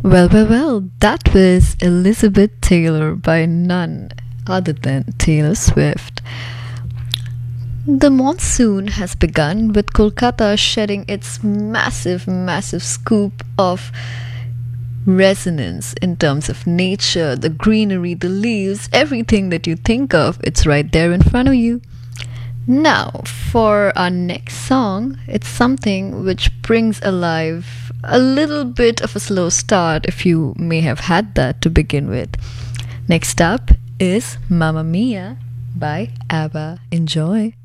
Well, that was Elizabeth Taylor by none other than Taylor Swift. The monsoon has begun with Kolkata shedding its massive scoop of resonance in terms of nature, the greenery, the leaves, everything that you think of, it's right there in front of you. Now, for our next song, it's something which brings alive a little bit of a slow start if you may have had that to begin with. Next up is Mamma Mia by ABBA. Enjoy.